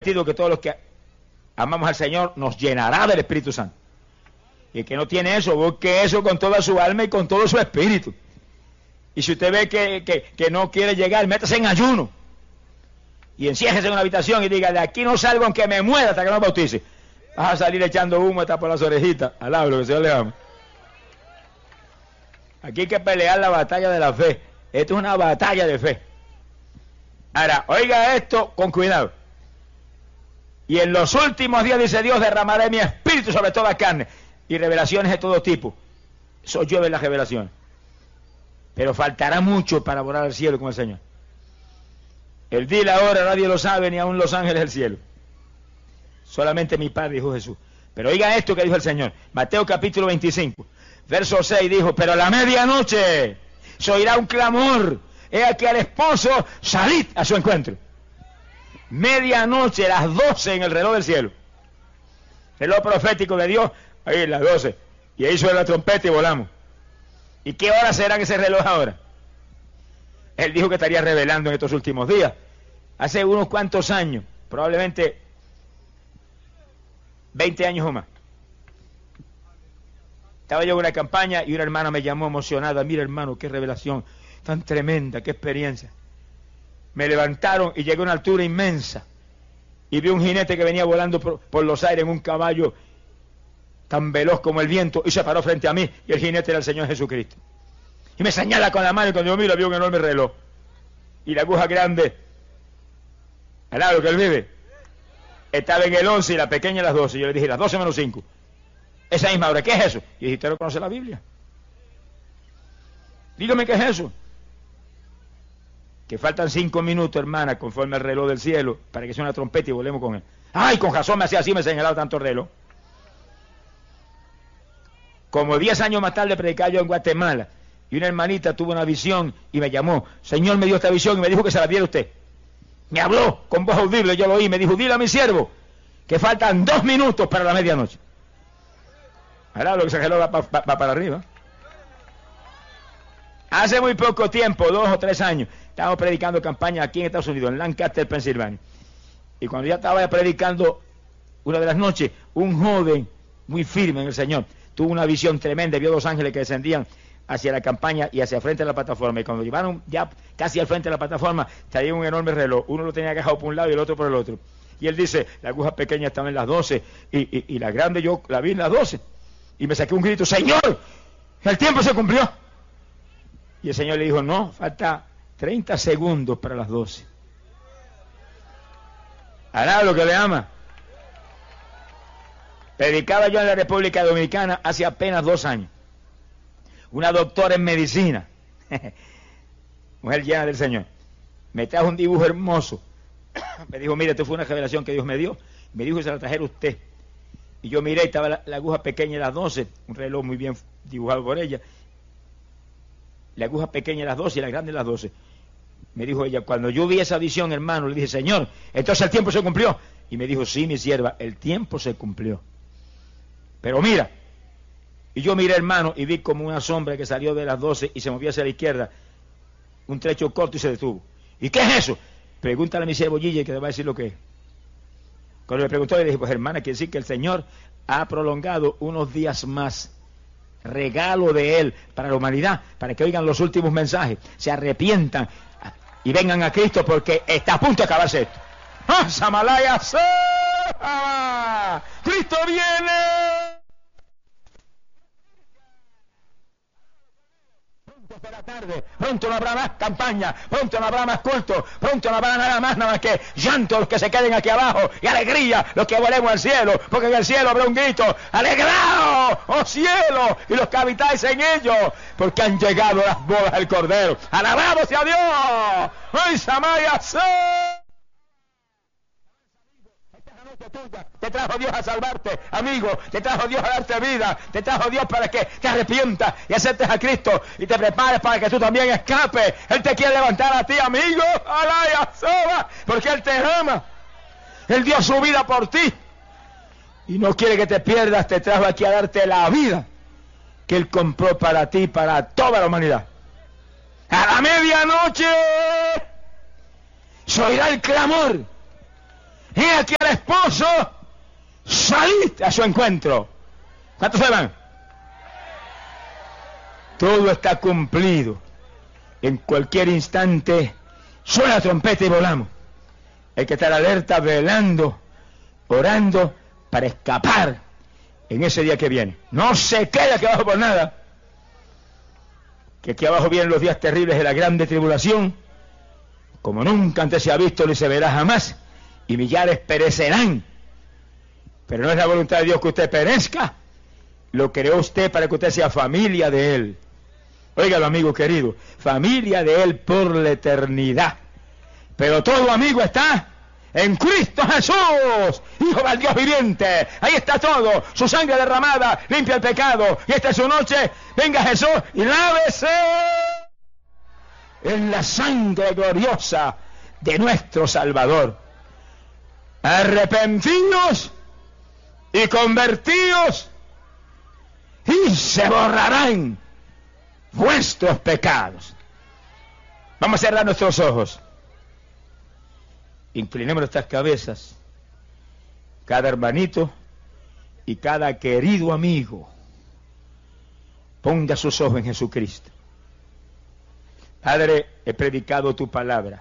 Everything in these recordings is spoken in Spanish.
prometido que todos los que amamos al Señor nos llenará del Espíritu Santo. Y el que no tiene eso, busque eso con toda su alma y con todo su espíritu. Y si usted ve que no quiere llegar, métase en ayuno. Y enciérrese en una habitación y diga, de aquí no salgo aunque me muera hasta que no bautice. Vas a salir echando humo hasta por las orejitas. Alablo, que el Señor le ama. Aquí hay que pelear la batalla de la fe. Esto es una batalla de fe. Ahora, oiga esto con cuidado. Y en los últimos días, dice Dios, derramaré mi espíritu sobre toda carne. Y revelaciones de todo tipo. Eso llueve las revelaciones. Pero faltará mucho para morar al cielo con el Señor. El día y la hora nadie lo sabe, ni aun los ángeles del cielo. Solamente mi Padre, dijo Jesús. Pero oiga esto que dijo el Señor. Mateo capítulo 25, verso 6, dijo, pero a la medianoche se oirá un clamor. He aquí al esposo, salid a su encuentro. Medianoche, las 12 en el reloj del cielo. Reloj profético de Dios, ahí las 12. Y ahí suena la trompeta y volamos. ¿Y qué hora será ese reloj ahora? Él dijo que estaría revelando en estos últimos días. Hace unos cuantos años, probablemente 20 años o más. Estaba yo en una campaña y una hermana me llamó emocionada. Mira, hermano, qué revelación tan tremenda, qué experiencia. Me levantaron y llegué a una altura inmensa. Y vi un jinete que venía volando por los aires en un caballo tan veloz como el viento, y se paró frente a mí, y el jinete era el Señor Jesucristo. Y me señala con la mano, y cuando yo miro, vi un enorme reloj. Y la aguja grande, al lado que él vive, estaba en el 11 y la pequeña en las 12. Yo le dije, las 12 menos 5. Esa misma hora, ¿qué es eso? Y dije, ¿usted no conoce la Biblia? Dígame qué es eso. Que faltan 5 minutos, hermana, conforme al reloj del cielo, para que sea una trompeta y volvemos con él. Ay, con razón me hacía así, me señalaba tanto el reloj. Como 10 años más tarde predicaba yo en Guatemala, y una hermanita tuvo una visión y me llamó. Señor me dio esta visión y me dijo que se la diera usted. Me habló con voz audible, yo lo oí, me dijo, dile a mi siervo que faltan 2 minutos para la medianoche. Ahora lo que se reloj va para arriba. Hace muy poco tiempo, 2 o 3 años, estábamos predicando campaña aquí en Estados Unidos, en Lancaster, Pensilvania. Y cuando ya estaba predicando una de las noches, un joven muy firme en el Señor tuvo una visión tremenda, vio 2 ángeles que descendían hacia la campaña y hacia el frente de la plataforma. Y cuando llevaron ya casi al frente de la plataforma, traía un enorme reloj. Uno lo tenía agarrado por un lado y el otro por el otro. Y él dice, la aguja pequeña estaba en las 12 y la grande yo la vi en las 12. Y me saqué un grito, Señor, el tiempo se cumplió. Y el Señor le dijo, no, falta 30 segundos para las 12. Hará lo que le ama. Predicaba yo en la República Dominicana hace apenas 2 años. Una doctora en medicina, mujer llena del Señor, me trajo un dibujo hermoso. Me dijo, mire, esto fue una revelación que Dios me dio. Me dijo que se la trajera usted. Y yo miré y estaba la aguja pequeña de las 12, un reloj muy bien dibujado por ella. La aguja pequeña de las 12 y la grande de las 12. Me dijo ella, cuando yo vi esa visión, hermano, le dije, Señor, entonces el tiempo se cumplió. Y me dijo, sí, mi sierva, el tiempo se cumplió. Pero mira, y yo miré, hermano, y vi como una sombra que salió de las 12 y se movió hacia la izquierda, un trecho corto y se detuvo. ¿Y qué es eso? Pregúntale a mi siervo Gille que te va a decir lo que es. Cuando le preguntó, le dije, pues hermana, quiere decir que el Señor ha prolongado unos días más, regalo de Él para la humanidad, para que oigan los últimos mensajes, se arrepientan y vengan a Cristo, porque está a punto de acabarse esto. ¡Ah, Samalaya! ¡Ah! ¡Cristo viene! De la tarde, pronto no habrá más campaña, pronto no habrá más culto, pronto no habrá nada más que llanto los que se queden aquí abajo y alegría los que volemos al cielo, porque en el cielo habrá un grito, alegraos, oh cielo, y los que habitáis en ellos, porque han llegado las bodas del Cordero. Alabado sea Dios. ¡Ay, Samaya! Te trajo Dios a salvarte, amigo, te trajo Dios a darte vida, te trajo Dios para que te arrepientas y aceptes a Cristo y te prepares para que tú también escapes. Él te quiere levantar a ti, amigo, alaya soba, porque Él te ama. Él dio su vida por ti y no quiere que te pierdas. Te trajo aquí a darte la vida que Él compró para ti, para toda la humanidad. A la medianoche se oirá el clamor. He aquí el esposo, salid a su encuentro. ¿Cuántos se van? Todo está cumplido. En cualquier instante suena la trompeta y volamos. Hay que estar alerta, velando, orando para escapar en ese día que viene. No se quede aquí abajo por nada. Que aquí abajo vienen los días terribles de la grande tribulación, como nunca antes se ha visto ni se verá jamás, y millares perecerán. Pero no es la voluntad de Dios que usted perezca. Lo creó usted para que usted sea familia de Él. Óigalo, amigo querido, familia de Él por la eternidad. Pero todo, amigo, está en Cristo Jesús, Hijo del Dios viviente. Ahí está todo, su sangre derramada limpia el pecado. Y esta es su noche. Venga Jesús y lávese en la sangre gloriosa de nuestro Salvador. Arrepentidos y convertidos, y se borrarán vuestros pecados. Vamos a cerrar nuestros ojos. Inclinemos nuestras cabezas. Cada hermanito y cada querido amigo ponga sus ojos en Jesucristo. Padre, he predicado tu palabra.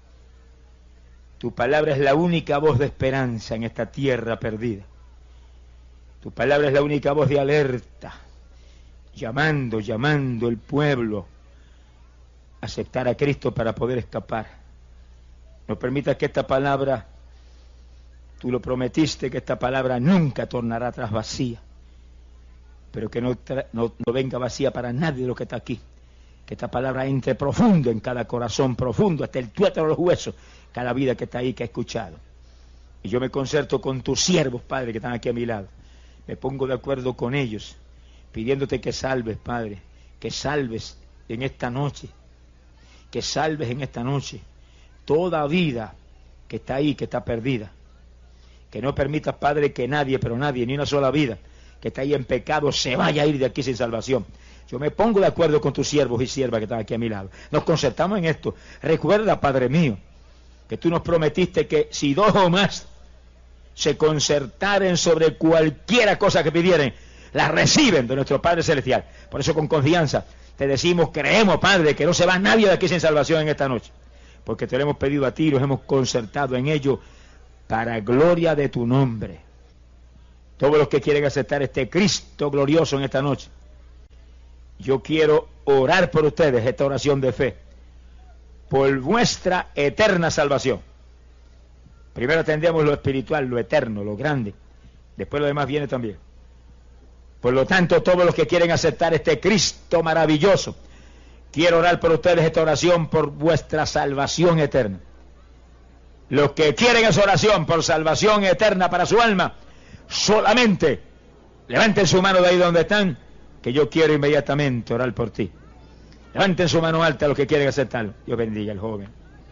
Tu palabra es la única voz de esperanza en esta tierra perdida. Tu palabra es la única voz de alerta, llamando el pueblo a aceptar a Cristo para poder escapar. No permitas que esta palabra, tú lo prometiste, que esta palabra nunca tornará atrás vacía, pero que no venga vacía para nadie de lo que está aquí. Que esta palabra entre profundo en cada corazón, profundo, hasta el tuétano de los huesos, cada vida que está ahí, que ha escuchado. Y yo me concerto con tus siervos, Padre, que están aquí a mi lado. Me pongo de acuerdo con ellos, pidiéndote que salves, Padre, que salves en esta noche, que salves en esta noche toda vida que está ahí, que está perdida. Que no permitas, Padre, que nadie, pero nadie, ni una sola vida que está ahí en pecado, se vaya a ir de aquí sin salvación. Yo me pongo de acuerdo con tus siervos y siervas que están aquí a mi lado. Nos concertamos en esto. Recuerda, Padre mío, que tú nos prometiste que si dos o más se concertaren sobre cualquiera cosa que pidieran, la reciben de nuestro Padre Celestial. Por eso con confianza te decimos, creemos, Padre, que no se va nadie de aquí sin salvación en esta noche. Porque te lo hemos pedido a ti y nos hemos concertado en ello para gloria de tu nombre. Todos los que quieren aceptar este Cristo glorioso en esta noche, yo quiero orar por ustedes, esta oración de fe, por vuestra eterna salvación. Primero atendemos lo espiritual, lo eterno, lo grande. Después lo demás viene también. Por lo tanto, todos los que quieren aceptar este Cristo maravilloso, quiero orar por ustedes esta oración por vuestra salvación eterna. Los que quieren esa oración por salvación eterna para su alma, solamente levanten su mano de ahí donde están, que yo quiero inmediatamente orar por ti. Levanten su mano alta los que quieren aceptarlo. Dios bendiga al joven.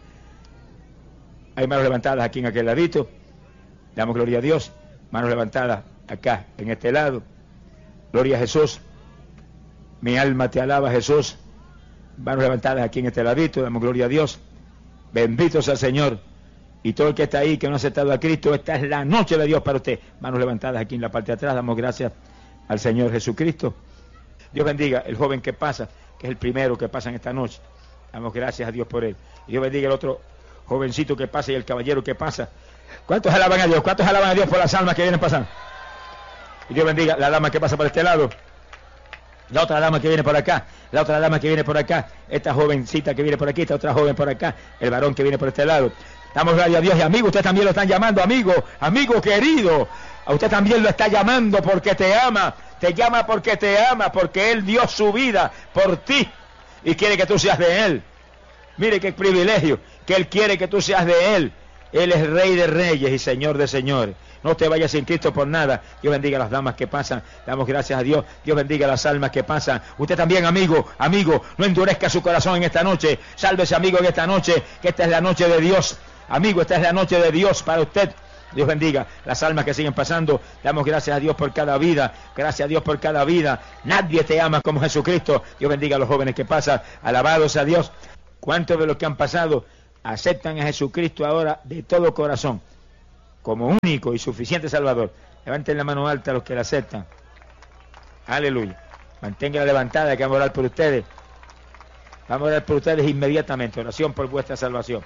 Hay manos levantadas aquí en aquel ladito. Damos gloria a Dios. Manos levantadas acá, en este lado. Gloria a Jesús. Mi alma te alaba, Jesús. Manos levantadas aquí en este ladito. Damos gloria a Dios. Bendito sea el Señor. Y todo el que está ahí, que no ha aceptado a Cristo, esta es la noche de Dios para usted. Manos levantadas aquí en la parte de atrás. Damos gracias al Señor Jesucristo. Dios bendiga el joven que pasa, que es el primero que pasa en esta noche. Damos gracias a Dios por él. Y Dios bendiga el otro jovencito que pasa y el caballero que pasa. ¿Cuántos alaban a Dios? ¿Cuántos alaban a Dios por las almas que vienen pasando? Y Dios bendiga la dama que pasa por este lado, la otra dama que viene por acá, la otra dama que viene por acá, esta jovencita que viene por aquí, esta otra joven por acá, el varón que viene por este lado. Damos gracias a Dios. Y amigo, usted también lo están llamando, amigo querido. A usted también lo está llamando porque te ama. Te llama porque te ama, porque Él dio su vida por ti y quiere que tú seas de Él. Mire qué privilegio, que Él quiere que tú seas de Él. Él es Rey de Reyes y Señor de Señores. No te vayas sin Cristo por nada. Dios bendiga a las damas que pasan. Damos gracias a Dios. Dios bendiga a las almas que pasan. Usted también, amigo, no endurezca su corazón en esta noche. Sálvese, amigo, en esta noche, que esta es la noche de Dios. Amigo, esta es la noche de Dios para usted. Dios bendiga las almas que siguen pasando. Damos gracias a Dios por cada vida. Gracias a Dios por cada vida. Nadie te ama como Jesucristo. Dios bendiga a los jóvenes que pasan. Alabados a Dios. ¿Cuántos de los que han pasado aceptan a Jesucristo ahora de todo corazón? como único y suficiente Salvador. Levanten la mano alta los que la aceptan. Aleluya. Manténganla levantada, que vamos a orar por ustedes. Vamos a orar por ustedes inmediatamente. Oración por vuestra salvación.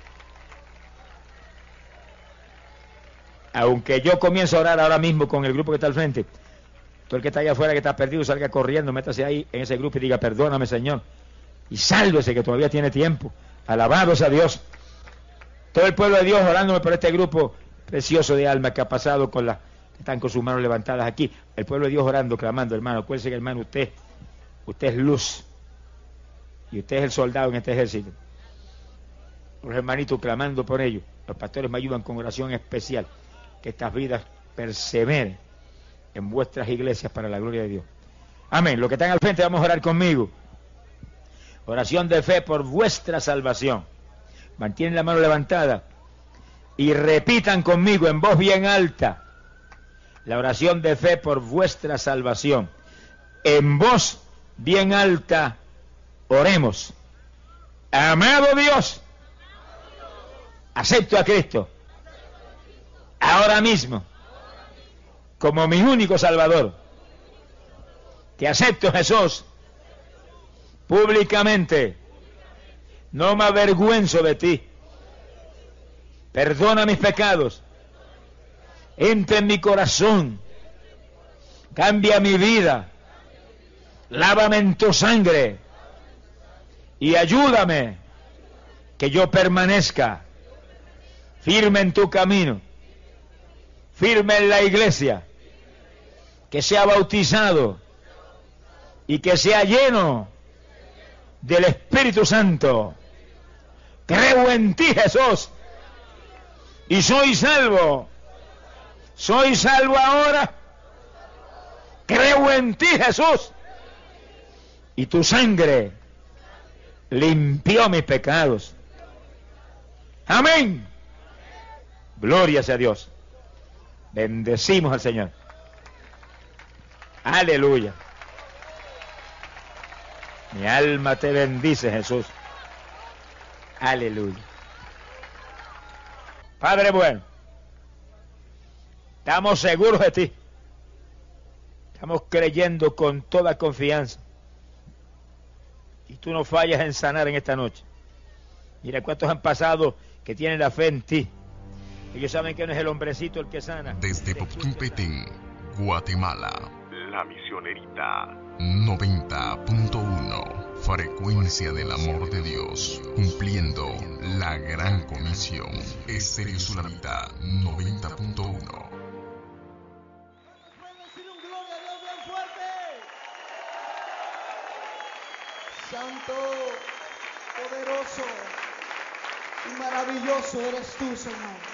Aunque yo comienzo a orar ahora mismo con el grupo que está al frente, todo el que está allá afuera, que está perdido, salga corriendo, métase ahí en ese grupo y diga: perdóname, Señor, y sálvese, que todavía tiene tiempo. Alabado sea Dios. Todo el pueblo de Dios orándome por este grupo precioso de almas que ha pasado con las que están con sus manos levantadas aquí. El pueblo de Dios orando, clamando, hermano. Acuérdense que, hermano, usted es luz y usted es el soldado en este ejército. Los hermanitos clamando por ellos. Los pastores me ayudan con oración especial. Que estas vidas perseveren en vuestras iglesias para la gloria de Dios. Amén. Los que están al frente, vamos a orar conmigo. Oración de fe por vuestra salvación. Mantienen la mano levantada y repitan conmigo en voz bien alta la oración de fe por vuestra salvación. En voz bien alta oremos. Amado Dios, acepto a Cristo ahora mismo como mi único Salvador. Te acepto, Jesús, públicamente. No me avergüenzo de ti. Perdona mis pecados. Entra en mi corazón. Cambia mi vida. Lávame en tu sangre. Y ayúdame que yo permanezca firme en tu camino. Firme en la iglesia. Que sea bautizado. Y que sea lleno del Espíritu Santo. Creo en ti, Jesús, y soy salvo. Soy salvo ahora. Creo en ti, Jesús, y tu sangre limpió mis pecados. Amén. Gloria sea a Dios. Bendecimos al Señor. Aleluya. Mi alma te bendice, Jesús. Aleluya. Padre bueno, estamos seguros de ti. Estamos creyendo con toda confianza. Y tú no fallas en sanar en esta noche. Mira cuántos han pasado que tienen la fe en ti. Ellos saben que no es el hombrecito el que sana. Desde Popotún, Petén, Guatemala, La Misionerita 90.1. Frecuencia del amor de Dios, cumpliendo la gran comisión. Estéreo Sulamita 90.1. ¿Pueden decir un gloria a Dios bien fuerte? Santo, poderoso y maravilloso eres tú, Señor.